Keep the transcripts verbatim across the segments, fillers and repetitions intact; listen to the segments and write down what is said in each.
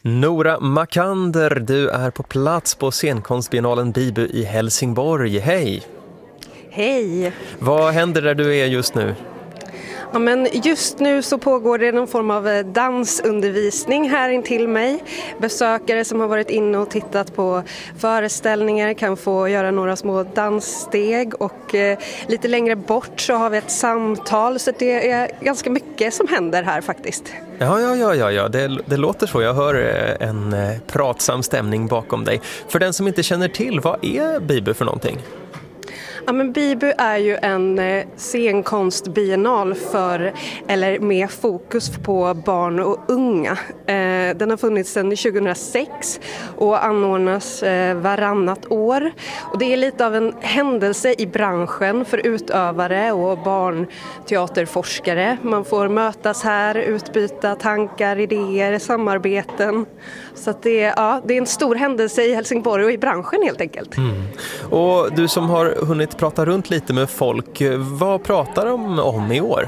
Nora Makander, du är på plats på scenkonstbiennalen Bibu i Helsingborg. Hej! Hej! Vad händer där du är just nu? Ja, men just nu så pågår det någon form av dansundervisning här intill mig. Besökare som har varit inne och tittat på föreställningar kan få göra några små danssteg, och eh, lite längre bort så har vi ett samtal, så det är ganska mycket som händer här faktiskt. Ja, ja, ja, ja, ja. Det, det låter så. Jag hör en eh, pratsam stämning bakom dig. För den som inte känner till, vad är Bibu för någonting? Ja, men Bibu är ju en eh, scenkonstbiennal för, eller med fokus på barn och unga. Eh, den har funnits sedan tjugohundrasex och anordnas eh, varannat år. Och det är lite av en händelse i branschen för utövare och barnteaterforskare. Man får mötas här, utbyta tankar, idéer, samarbeten. Så att det, ja, det är en stor händelse i Helsingborg och i branschen helt enkelt. Mm. Och du som har hunnit prata runt lite med folk, vad pratar de om i år?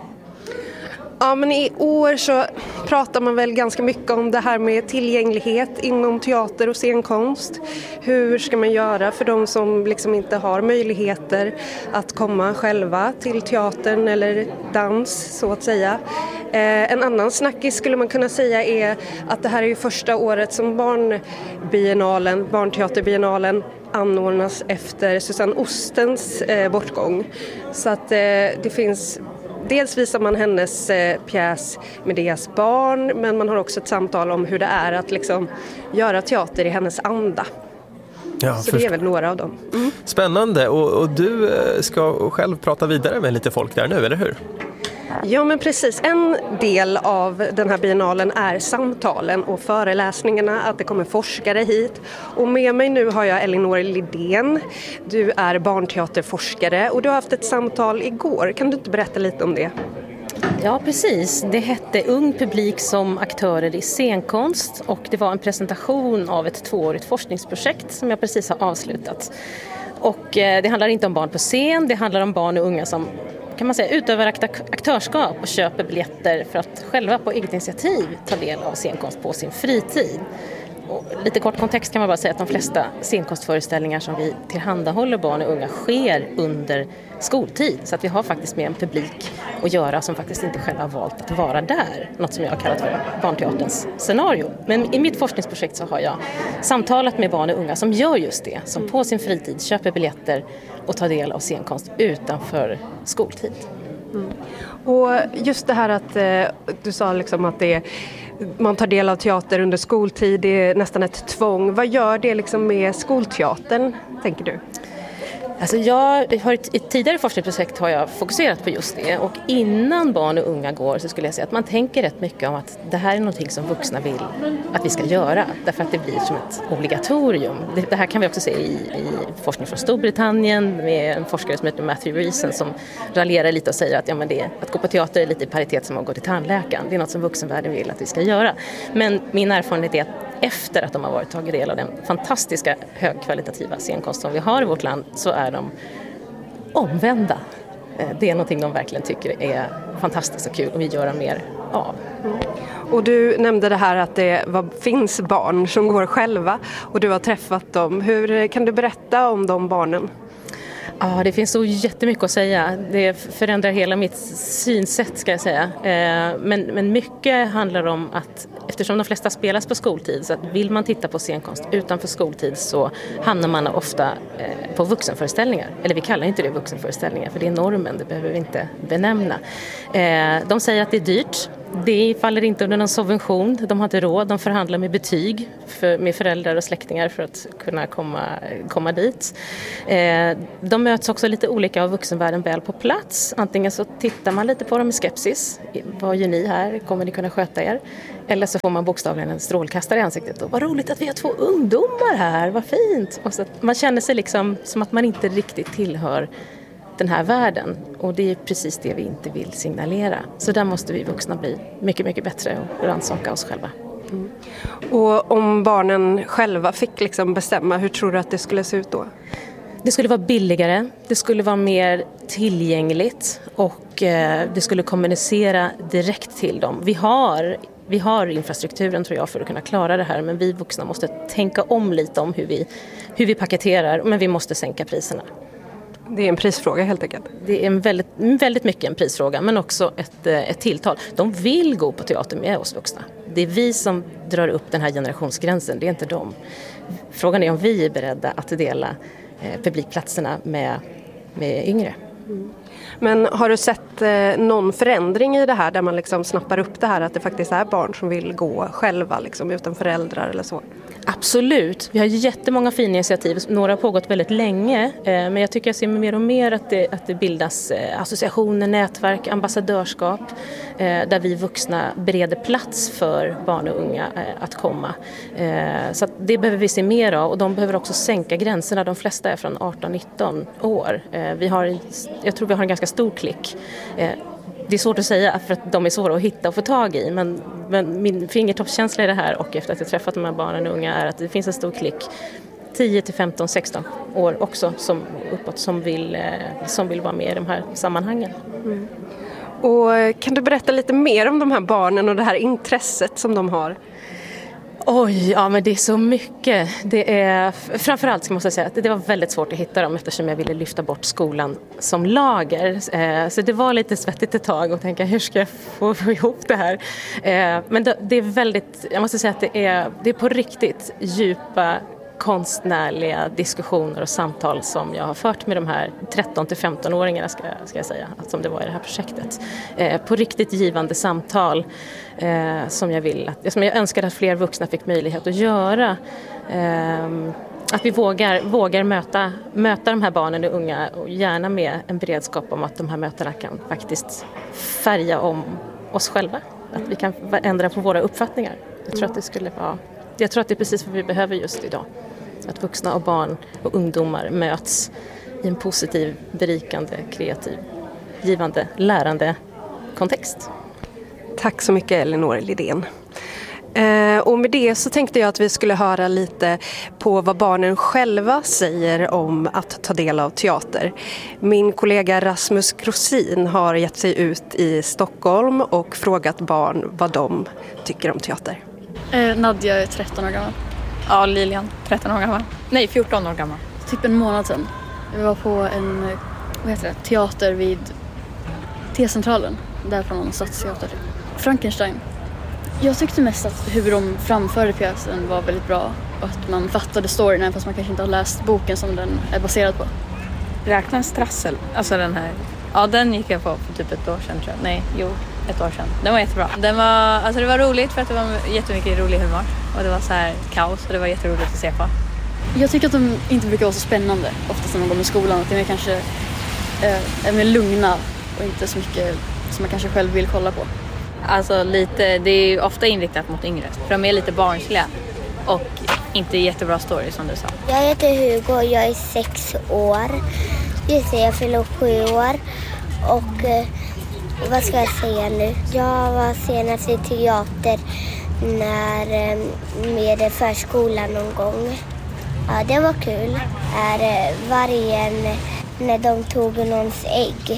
Ja, men i år så pratar man väl ganska mycket om det här med tillgänglighet inom teater och scenkonst. Hur ska man göra för de som liksom inte har möjligheter att komma själva till teatern eller dans, så att säga. Eh, en annan snackis skulle man kunna säga är att det här är ju första året som barnbiennalen, barnteaterbiennalen anordnas efter Susanne Ostens eh, bortgång. Så att eh, det finns... Dels visar man hennes eh, pjäs Medeas barn, men man har också ett samtal om hur det är att liksom göra teater i hennes anda. Ja, så det är väl några av dem. Mm. Spännande, och, och du ska själv prata vidare med lite folk där nu, eller hur? Ja, men precis. En del av den här biennalen är samtalen och föreläsningarna, att det kommer forskare hit. Och med mig nu har jag Elinor Lidén. Du är barnteaterforskare och du har haft ett samtal igår. Kan du inte berätta lite om det? Ja, precis. Det hette Ung publik som aktörer i scenkonst, och det var en presentation av ett tvåårigt forskningsprojekt som jag precis har avslutat. Och det handlar inte om barn på scen, det handlar om barn och unga som, kan man säga, utövar aktörskap och köper biljetter för att själva på eget initiativ ta del av scenkonst på sin fritid. Och lite kort kontext kan man bara säga att de flesta scenkonstföreställningar som vi tillhandahåller barn och unga sker under skoltid. Så att vi har faktiskt med en publik att göra som faktiskt inte själva har valt att vara där. Något som jag har kallat för barnteaterns scenario. Men i mitt forskningsprojekt så har jag samtalat med barn och unga som gör just det. Som på sin fritid köper biljetter och tar del av scenkonst utanför skoltid. Mm. Och just det här att eh, du sa liksom att det är, man tar del av teater under skoltid, det är nästan ett tvång. Vad gör det liksom med skolteatern, tänker du? Alltså jag har ett, ett tidigare forskningsprojekt har jag fokuserat på just det, och innan barn och unga går så skulle jag säga att man tänker rätt mycket om att det här är någonting som vuxna vill att vi ska göra, därför att det blir som ett obligatorium. Det, det här kan vi också se i, i forskning från Storbritannien med en forskare som heter Matthew Reason som raljerar lite och säger att, ja, men det, att gå på teater är lite i paritet som att gå till tandläkaren. Det är något som vuxenvärlden vill att vi ska göra. Men min erfarenhet är att efter att de har varit tagit del av den fantastiska högkvalitativa scenkonst som vi har i vårt land, så är de omvända. Det är någonting de verkligen tycker är fantastiskt och kul och vi gör mer av. Mm. Och du nämnde det här att det var, finns barn som går själva och du har träffat dem. Hur kan du berätta om de barnen? Ja, det finns så jättemycket att säga. Det förändrar hela mitt synsätt, ska jag säga. Men, men mycket handlar om att eftersom de flesta spelas på skoltid, så att vill man titta på scenkonst utanför skoltid så hamnar man ofta på vuxenföreställningar. Eller vi kallar inte det vuxenföreställningar, för det är normen, det behöver vi inte benämna. De säger att det är dyrt. Det faller inte under någon subvention. De har inte råd. De förhandlar med betyg för, med föräldrar och släktingar för att kunna komma, komma dit. Eh, de möts också lite olika av vuxenvärlden väl på plats. Antingen så tittar man lite på dem med skepsis. Vad gör ni här? Kommer ni kunna sköta er? Eller så får man bokstavligen en strålkastare i ansiktet. Och vad roligt att vi har två ungdomar här. Vad fint! Och så att man känner sig liksom som att man inte riktigt tillhör den här världen, och det är precis det vi inte vill signalera. Så där måste vi vuxna bli mycket, mycket bättre och rannsaka oss själva. Mm. Och om barnen själva fick liksom bestämma, hur tror du att det skulle se ut då? Det skulle vara billigare, det skulle vara mer tillgängligt och eh, det skulle kommunicera direkt till dem. Vi har vi har infrastrukturen tror jag för att kunna klara det här, men vi vuxna måste tänka om lite om hur vi, hur vi paketerar, men vi måste sänka priserna. Det är en prisfråga helt enkelt. Det är en väldigt, väldigt mycket en prisfråga, men också ett, ett tilltal. De vill gå på teater med oss vuxna. Det är vi som drar upp den här generationsgränsen, det är inte de. Frågan är om vi är beredda att dela eh, publikplatserna med, med yngre. Mm. Men har du sett eh, någon förändring i det här där man liksom snappar upp det här att det faktiskt är barn som vill gå själva liksom, utan föräldrar eller så? Absolut. Vi har jättemånga fina initiativ. Några har pågått väldigt länge. Men jag tycker jag ser mer och mer att det, att det bildas associationer, nätverk, ambassadörskap. Där vi vuxna bereder plats för barn och unga att komma. Så att det behöver vi se mer av. Och de behöver också sänka gränserna. De flesta är från arton nitton år. Vi har, jag tror vi har en ganska stor klick. Det är svårt att säga för att de är svåra att hitta och få tag i, men, men min fingertoppskänsla i det här och efter att jag träffat de här barnen och unga är att det finns en stor klick tio till femton sexton år också som, uppåt som vill, som vill vara med i de här sammanhangen. Mm. Och kan du berätta lite mer om de här barnen och det här intresset som de har? Oj, ja men det är så mycket. Det är, framförallt måste jag säga att det var väldigt svårt att hitta dem eftersom jag ville lyfta bort skolan som lager. Så det var lite svettigt ett tag och tänka hur ska jag få, få ihop det här. Men det är väldigt, jag måste säga att det är, det är på riktigt djupa konstnärliga diskussioner och samtal som jag har fört med de här tretton till femton-åringarna ska, ska jag säga, som det var i det här projektet. Eh, på riktigt givande samtal eh, som jag vill att, som jag önskar att fler vuxna fick möjlighet att göra. Eh, att vi vågar, vågar möta, möta de här barnen och unga och gärna med en beredskap om att de här mötena kan faktiskt färga om oss själva. Att vi kan ändra på våra uppfattningar. Jag tror att det skulle vara Jag tror att det är precis vad vi behöver just idag. Att vuxna och barn och ungdomar möts i en positiv, berikande, kreativ, givande, lärande kontext. Tack så mycket Elinor Lidén. Eh, och med det så tänkte jag att vi skulle höra lite på vad barnen själva säger om att ta del av teater. Min kollega Rasmus Grosin har gett sig ut i Stockholm och frågat barn vad de tycker om teater. Eh, Nadja är tretton år gammal. Ja, Lilian, tretton år gammal. Nej, fjorton år gammal. Typ en månad sedan. Vi var på en vad heter det, teater vid T-centralen. Där från någon stadsteater. Frankenstein. Jag tyckte mest att hur de framförde pjäsen var väldigt bra. Och att man fattade storyn även fast man kanske inte har läst boken som den är baserad på. Räknas Trassel? Alltså den här. Ja, den gick jag på för typ ett år sedan tror jag. Nej, jo. Ett år sedan. Den var jättebra. Den var, alltså det var roligt för att det var jättemycket rolig humor. Och det var så här kaos och det var jätteroligt att se på. Jag tycker att de inte brukar vara så spännande oftast när de går i skolan. Att de är kanske eh, är mer lugna och inte så mycket som man kanske själv vill kolla på. Alltså lite, det är ju ofta inriktat mot yngre. För de är lite barnsliga och inte jättebra story som du sa. Jag heter Hugo och jag är sex år. Just det, jag fyller sju år. Och... Eh, vad ska jag säga nu? Jag var senast i teater när, med förskolan någon gång. Ja, det var kul. Är vargen när de tog någons ägg.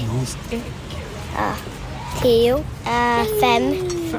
Ja, tio, äh, fem.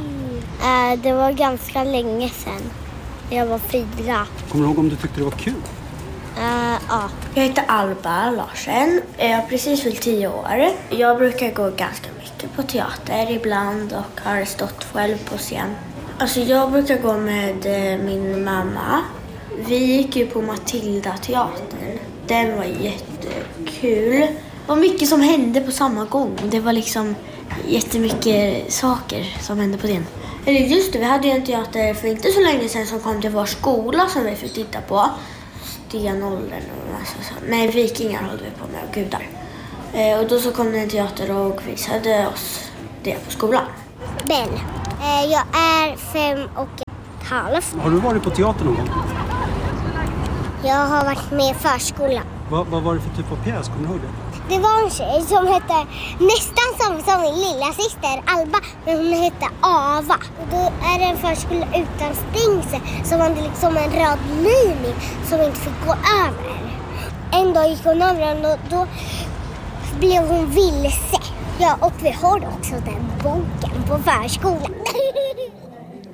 Äh, det var ganska länge sedan. Jag var fyra. Kommer du ihåg om du tyckte det var kul? Uh, ja. Jag heter Alba Larsen. Jag är precis fyllt tio år. Jag brukar gå ganska mycket på teater ibland och har stått själv på scen. Alltså jag brukar gå med eh, min mamma. Vi gick ju på Matilda-teatern. Den var jättekul. Det var mycket som hände på samma gång. Det var liksom jättemycket saker som hände på den. Eller just det, vi hade ju en teater för inte så länge sedan som kom till vår skola som vi fick titta på. Stenåldern och massa så. Nej, vikingar höll vi på med och gudar. Eh, och då så kom det en teater och visade oss det på skolan. Ben, eh, jag är fem och ett halvt. Har du varit på teater någon gång? Jag har varit med i förskolan. Va, vad var det för typ av pjäs? Kommer du ihåg det? Det var en tjej som hette nästan som, som min lilla syster Alba, men hon hette Ava. Och då är det en förskola utan stängsel som hade liksom en röd linje som inte fick gå över. En dag gick hon över den och då blev hon vilse. Ja, och vi har också den boken på förskolan.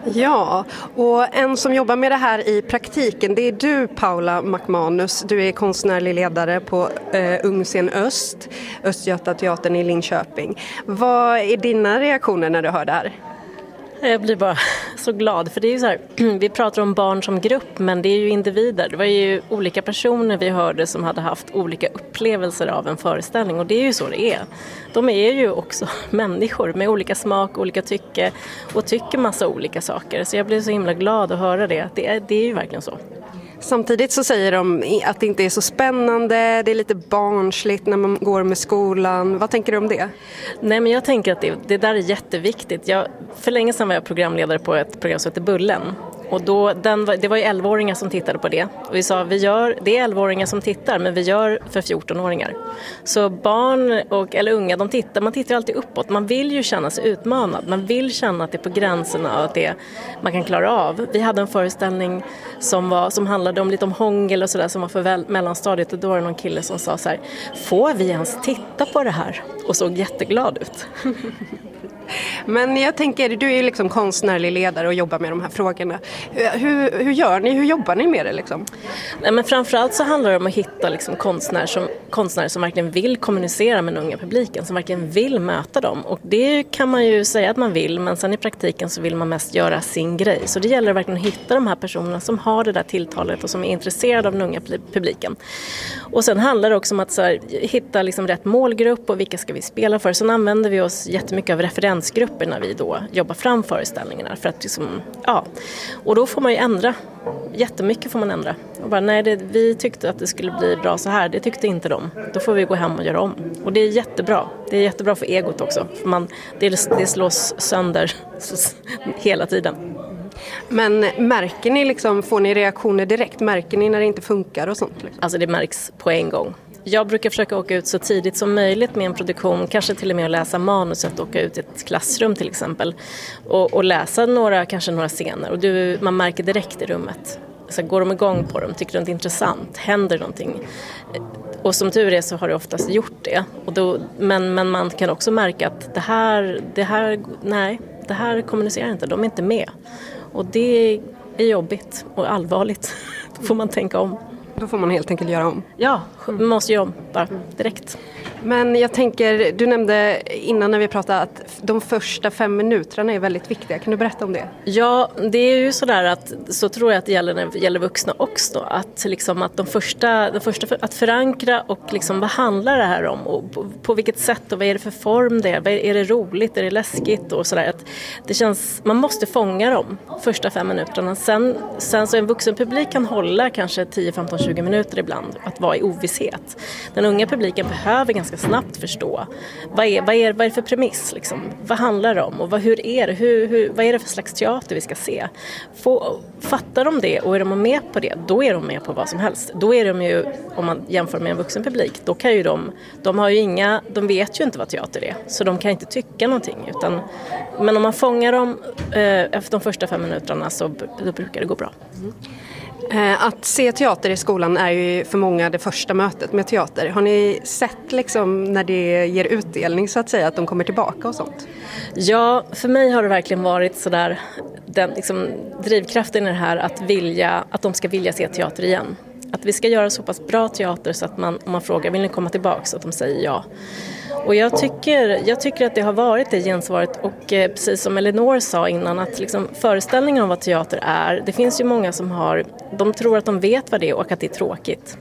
Ja, och en som jobbar med det här i praktiken, det är du, Paula McManus. Du är konstnärlig ledare på eh, Ungscen Öst, Östgötateatern i Linköping. Vad är dina reaktioner när du hör det här? Jag blir bara så glad, för det är ju så här, vi pratar om barn som grupp, men det är ju individer. Det var ju olika personer vi hörde som hade haft olika upplevelser av en föreställning, och det är ju så det är. De är ju också människor med olika smak, olika tycke och tycker massa olika saker. Så jag blir så himla glad att höra det. Det är, det är ju verkligen så. Samtidigt så säger de att det inte är så spännande, det är lite barnsligt när man går med skolan. Vad tänker du om det? Nej, men jag tänker att det, det där är jätteviktigt. Jag, för länge sedan var jag programledare på ett program som heter Bullen. Och då, den, det var ju elvaåringar som tittade på det. Och vi sa, vi gör, det är elvaåringar som tittar, men vi gör för fjortonåringar. Så barn och, eller unga, de tittar, man tittar alltid uppåt. Man vill ju känna sig utmanad. Man vill känna att det är på gränsen av att det man kan klara av. Vi hade en föreställning som, var, som handlade om lite om hångel och sådär, som var för väl, mellanstadiet. Och då var det någon kille som sa så här, får vi ens titta på det här? Och såg jätteglad ut. Men jag tänker, du är ju liksom konstnärlig ledare och jobbar med de här frågorna. Hur, hur gör ni? Hur jobbar ni med det liksom? Nej, men framförallt så handlar det om att hitta liksom konstnärer, som, konstnärer som verkligen vill kommunicera med den unga publiken, som verkligen vill möta dem. Och det kan man ju säga att man vill, men sen i praktiken så vill man mest göra sin grej. Så det gäller verkligen att hitta de här personerna som har det där tilltalet och som är intresserade av den unga publiken. Och sen handlar det också om att så här, hitta liksom rätt målgrupp och vilka ska vi spela för. Så använder vi oss jättemycket av referensgrupper när vi då jobbar fram föreställningarna. För att liksom, ja. Och då får man ju ändra. Jättemycket får man ändra. Och bara, nej, det, vi tyckte att det skulle bli bra så här. Det tyckte inte de. Då får vi gå hem och göra om. Och det är jättebra. Det är jättebra för egot också. För man, det, det slås sönder hela tiden. Men märker ni liksom, får ni reaktioner direkt? Märker ni när det inte funkar och sånt? Liksom? Alltså det märks på en gång. Jag brukar försöka åka ut så tidigt som möjligt med en produktion, kanske till och med att läsa manuset, åka ut i ett klassrum till exempel och, och läsa några, kanske några scener, och du, man märker direkt i rummet. Så går de igång på dem, tycker de det är intressant, händer någonting. Och som tur är så har det oftast gjort det. Och då, men, men man kan också märka att det här, det här, nej, det här kommunicerar inte, de är inte med. Och det är jobbigt och allvarligt, då får man tänka om. Då får man helt enkelt göra om. Ja, man måste göra om bara direkt. Men jag tänker, du nämnde innan när vi pratade att de första fem minuterna är väldigt viktiga. Kan du berätta om det? Ja, det är ju sådär att så tror jag att det gäller när det gäller vuxna också. Att, liksom att de första, de första, att förankra och liksom vad handlar det här om? Och på, på vilket sätt och vad är det för form det är? Är det roligt? Är det läskigt? Och sådär. Att det känns, man måste fånga dem första fem minuterna. Sen, sen så en vuxen publik kan hålla kanske tio, femton, tjugo minuter ibland. Att vara i ovisshet. Den unga publiken behöver ganska snabbt förstå vad är, vad är, vad är det för premiss liksom? Vad handlar det om och vad, hur är det, hur, hur, vad är det för slags teater vi ska se? Få, fattar de det och är de med på det, då är de med på vad som helst. Då är de ju, om man jämför med en vuxen publik, då kan ju de, de har ju inga, de vet ju inte vad teater är, så de kan inte tycka någonting, utan, men om man fångar dem eh, efter de första fem minuterna så då brukar det gå bra. Mm. Att se teater i skolan är ju för många det första mötet med teater. Har ni sett liksom när det ger utdelning så att säga, att de kommer tillbaka och sånt? Ja, för mig har det verkligen varit sådär, den liksom, drivkraften i det här att, vilja, att de ska vilja se teater igen. Att vi ska göra så pass bra teater så att man, om man frågar vill ni komma tillbaka, så att de säger ja. Och jag tycker, jag tycker att det har varit det gensvaret, och eh, precis som Elinor sa innan, att liksom, föreställningen om vad teater är, det finns ju många som har, de tror att de vet vad det är och att det är tråkigt.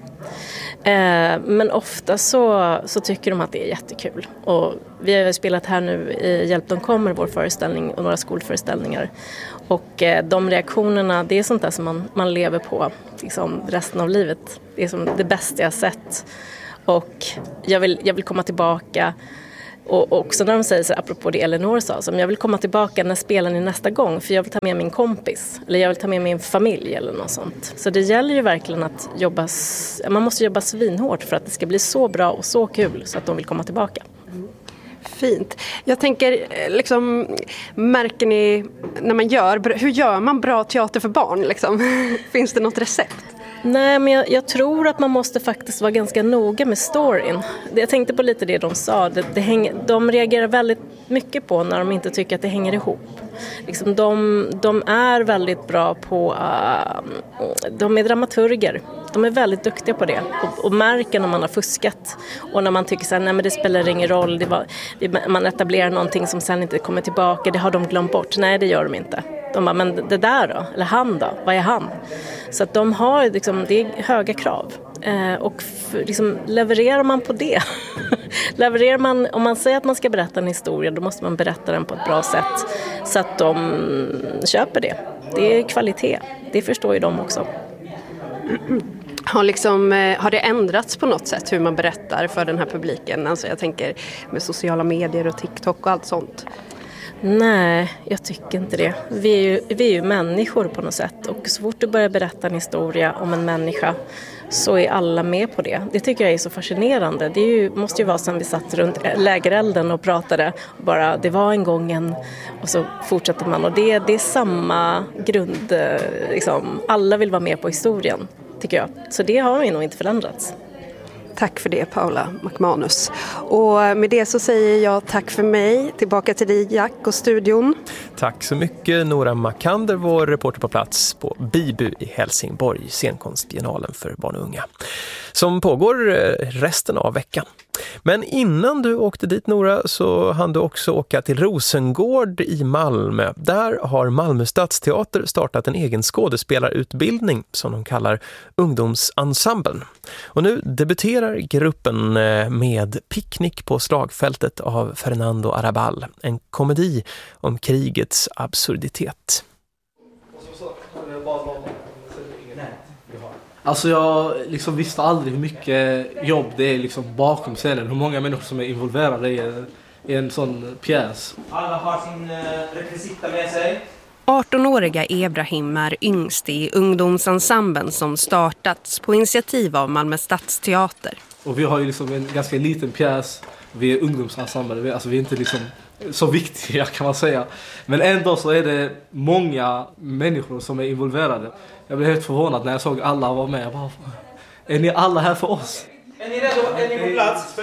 Eh, men ofta så, så tycker de att det är jättekul. Och vi har spelat här nu i Hjälp de kommer, vår föreställning och några skolföreställningar. Och eh, de reaktionerna, det är sånt där som man, man lever på liksom, resten av livet. Det är som det bästa jag sett. Och jag vill, jag vill komma tillbaka. Och också när de säger så, apropå det Elinor sa, som jag vill komma tillbaka när spelar ni nästa gång, för jag vill ta med min kompis eller jag vill ta med min familj eller något sånt. Så det gäller ju verkligen att jobba, man måste jobba svinhårt för att det ska bli så bra och så kul så att de vill komma tillbaka. Fint. Jag tänker, liksom, märker ni när man gör, hur gör man bra teater för barn? Liksom? Finns det något recept? Nej, men jag, jag tror att man måste faktiskt vara ganska noga med storyn. Jag tänkte på lite det de sa. Det, det hänger, de reagerar väldigt mycket på när de inte tycker att det hänger ihop. Liksom de, de är väldigt bra på... Uh, de är dramaturger. De är väldigt duktiga på det. Och, och märker när man har fuskat. Och när man tycker så här, nej men det spelar ingen roll. Det var, man etablerar någonting som sen inte kommer tillbaka. Det har de glömt bort. Nej, det gör de inte. De bara, men det där då? Eller han då? Vad är han? Så att de har liksom, det är höga krav. Eh, och för, liksom, levererar man på det? levererar man, om man säger att man ska berätta en historia, då måste man berätta den på ett bra sätt. Så att de köper det. Det är kvalitet. Det förstår ju de också. Har, liksom, har det ändrats på något sätt hur man berättar för den här publiken? Alltså jag tänker med sociala medier och TikTok och allt sånt. Nej, jag tycker inte det. Vi är, ju, vi är ju människor på något sätt. Och så fort du börjar berätta en historia om en människa så är alla med på det. Det tycker jag är så fascinerande. Det är ju, måste ju vara som vi satt runt lägerelden och pratade. Bara, det var en gång en... Och så fortsätter man. Och det, det är samma grund. Liksom, alla vill vara med på historien, tycker jag. Så det har ju nog inte förändrats. Tack för det, Paula McManus. Och med det så säger jag tack för mig. Tillbaka till dig, Jack, och studion. Tack så mycket, Nora Makander, vår reporter på plats på Bibu i Helsingborg, scenkonstbiennalen för barn och unga, som pågår resten av veckan. Men innan du åkte dit, Nora, så hann du också åka till Rosengård i Malmö. Där har Malmö Stadsteater startat en egen skådespelarutbildning som de kallar Ungdomsensemblen. Och nu debuterar gruppen med Picknick på slagfältet av Fernando Arrabal, en komedi om krigets absurditet. Alltså jag liksom visste aldrig hur mycket jobb det är liksom bakom scenen. Hur många människor som är involverade i, i en sån pjäs. Alla har sin rekvisita med sig. arton-åriga Ebrahim är yngst i ungdomsensemblen som startats på initiativ av Malmö Stadsteater. Och vi har ju liksom en ganska liten pjäs. Vi är ungdomsensembler. Alltså vi är inte liksom så viktiga, kan man säga. Men ändå så är det många människor som är involverade. Jag blev helt förvånad när jag såg alla vara med. Bara, är ni alla här för oss? Är ni redo? Är ni på plats?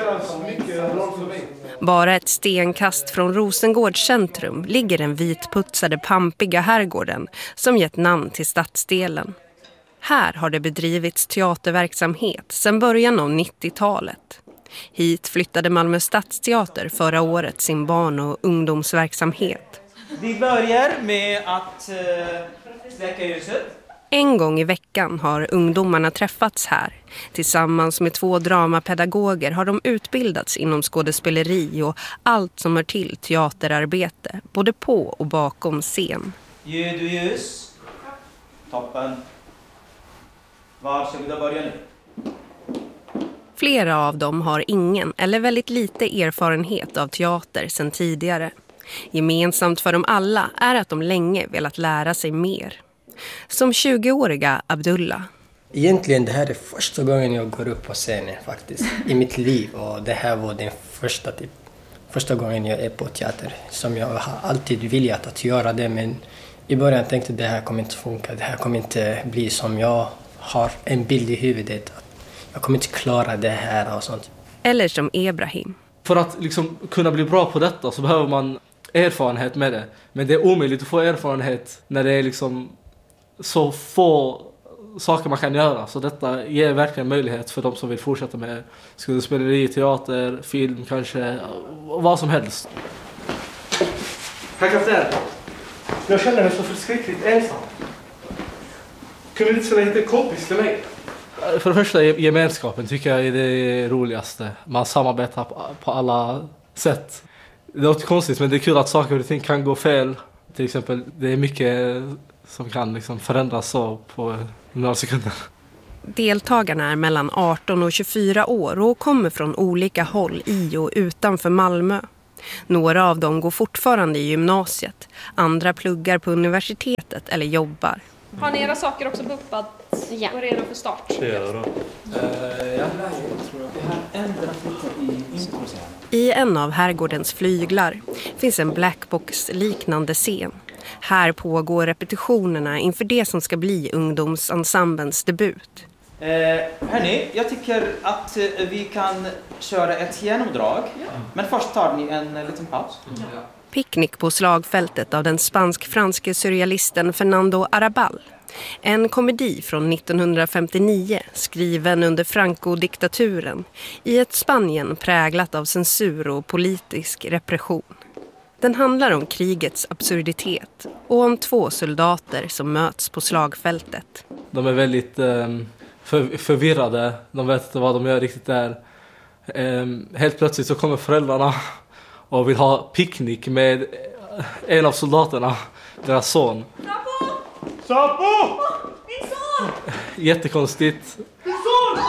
Bara ett stenkast från Rosengårds centrum ligger den vitputsade pampiga herrgården som gett namn till stadsdelen. Här har det bedrivits teaterverksamhet sedan början av nittiotalet. Hit flyttade Malmö Stadsteater förra året sin barn- och ungdomsverksamhet. Vi börjar med att uh, släcka ljuset. En gång i veckan har ungdomarna träffats här. Tillsammans med två dramapedagoger har de utbildats inom skådespeleri och allt som hör till teaterarbete, både på och bakom scen. Ljud och ljus. Toppen. Varsågoda, börja nu. Flera av dem har ingen eller väldigt lite erfarenhet av teater sedan tidigare. Gemensamt för dem alla är att de länge velat lära sig mer. Som tjugoåriga Abdullah. Egentligen det här är första gången jag går upp på scenen faktiskt i mitt liv. Och det här var den första, typ, första gången jag är på teater. Som jag har alltid velat att göra det, men i början tänkte jag att det här kommer inte funka. Det här kommer inte bli som jag har en bild i huvudet. Jag kommer inte klara det här och sånt. Eller som Ebrahim. För att liksom kunna bli bra på detta så behöver man erfarenhet med det. Men det är omöjligt att få erfarenhet när det är liksom så få saker man kan göra. Så detta ger verkligen möjlighet för de som vill fortsätta med skådespeleri, teater, film kanske, vad som helst. Herr kapten, jag känner mig så förskräckligt ensam. Kunde du inte ställa hit en kompis till mig? För det första, gemenskapen tycker jag är det roligaste. Man samarbetar på alla sätt. Det låter konstigt, men det är kul att saker och ting kan gå fel. Till exempel, det är mycket som kan liksom förändras så på några sekunder. Deltagarna är mellan arton och tjugofyra år och kommer från olika håll i och utanför Malmö. Några av dem går fortfarande i gymnasiet. Andra pluggar på universitetet eller jobbar. Har ni era saker också buppat ja. och redo för start? Det gör då. I en av herrgårdens flyglar finns en blackbox-liknande scen. Här pågår repetitionerna inför det som ska bli ungdomsensemblens debut. Eh, hörni, jag tycker att eh, vi kan köra ett genomdrag. Ja. Men först tar ni en eh, liten paus. Ja. Picknick på slagfältet av den spansk-franske surrealisten Fernando Arrabal. En komedi från nittonhundrafemtionio skriven under Franco-diktaturen i ett Spanien präglat av censur och politisk repression. Den handlar om krigets absurditet och om två soldater som möts på slagfältet. De är väldigt eh, för, förvirrade, de vet inte vad de gör riktigt där. Eh, helt plötsligt så kommer föräldrarna och vill ha picknick med en av soldaterna, deras son. Sapo! Sapo! Min son! Jättekonstigt. Min son!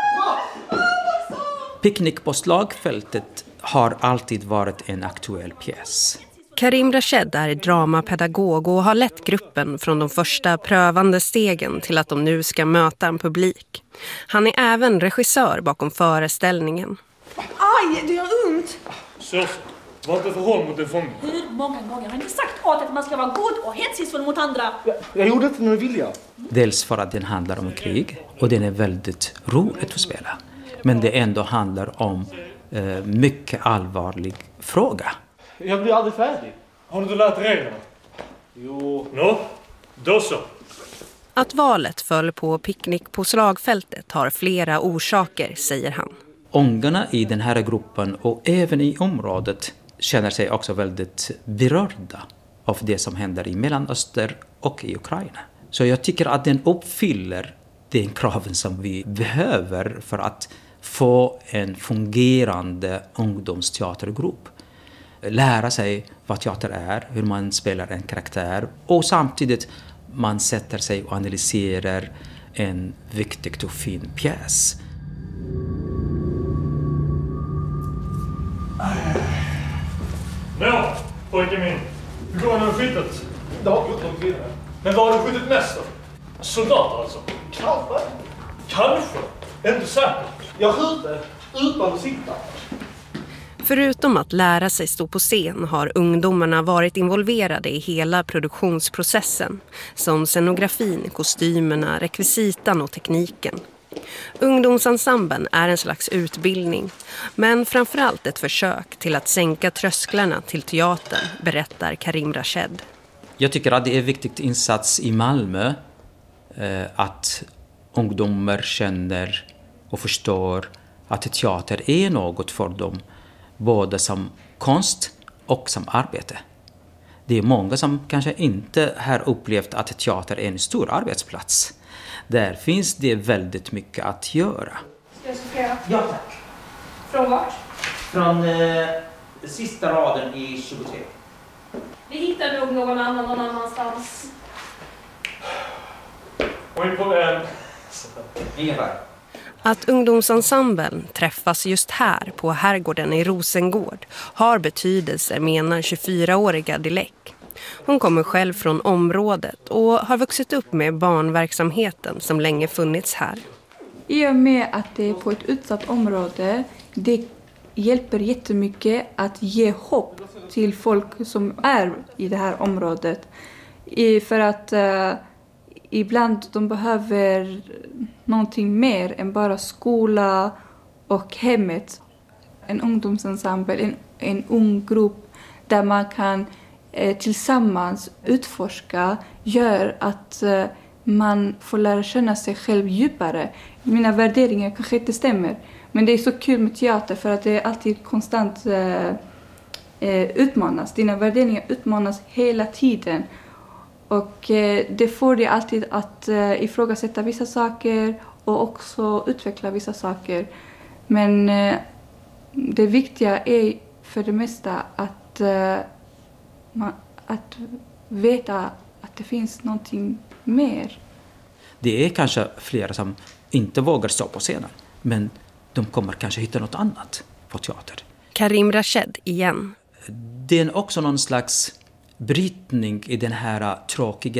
Picknick på slagfältet har alltid varit en aktuell pjäs. Karim Rached är dramapedagog och har lett gruppen från de första prövande stegen till att de nu ska möta en publik. Han är även regissör bakom föreställningen. Aj, det gör ont! Så, var inte för håll mot en fånge. Hur många gånger har ni sagt åt att man ska vara god och hänsynsfull mot andra? Jag, jag gjorde inte med vilja. Dels för att den handlar om krig och den är väldigt roligt att spela. Men det ändå handlar om eh, mycket allvarlig fråga. Jag blir aldrig färdig. Har du inte lärt reglerna? Jo. Nå, då så. Att valet föll på picknick på slagfältet har flera orsaker, säger han. Ungarna i den här gruppen och även i området känner sig också väldigt berörda av det som händer i Mellanöstern och i Ukraina. Så jag tycker att den uppfyller den kraven som vi behöver för att få en fungerande ungdomsteatergrupp. Lära sig vad teater är, hur man spelar en karaktär och samtidigt man sätter sig och analyserar en viktig och fin pjäs. Nå, pojke min. Hur går det med skyttet? Det har gått långt vidare. Men vad har du skjutit mest då? Soldater alltså? Kanske. Kanske? Inte säkert. Jag skjuter utan att sitta. Förutom att lära sig stå på scen har ungdomarna varit involverade i hela produktionsprocessen, som scenografin, kostymerna, rekvisitan och tekniken. Ungdomsensemblen är en slags utbildning, men framförallt ett försök till att sänka trösklarna till teatern, berättar Karim Rached. Jag tycker att det är en viktig insats i Malmö eh, att ungdomar känner och förstår att teater är något för dem, både som konst och som arbete. Det är många som kanske inte har upplevt att teater är en stor arbetsplats. Där finns det väldigt mycket att göra. Ska jag sortera? Ja, tack. Från vart? Från eh, sista raden i tjugotre. Vi hittar nog någon annan någon annanstans. Och vi på en... Ingen färg. Att ungdomsensemblen träffas just här på Herrgården i Rosengård har betydelse, menar tjugofyraåriga Dilek. Hon kommer själv från området och har vuxit upp med barnverksamheten som länge funnits här. I och med att det är på ett utsatt område, det hjälper jättemycket att ge hopp till folk som är i det här området. I, för att uh, ibland de behöver någonting mer än bara skola och hemmet. En ungdomsensemble, en, en ung grupp där man kan eh, tillsammans utforska gör att eh, man får lära känna sig själv djupare. Mina värderingar kanske inte stämmer, men det är så kul med teater för att det är alltid konstant eh, eh, utmanas. Dina värderingar utmanas hela tiden. Och eh, det får dig alltid att eh, ifrågasätta vissa saker och också utveckla vissa saker. Men eh, det viktiga är för det mesta att, eh, man, att veta att det finns någonting mer. Det är kanske flera som inte vågar stå på scenen, men de kommer kanske hitta något annat på teater. Karim Rached igen. Det är också någon slags brytning i den här tråkiga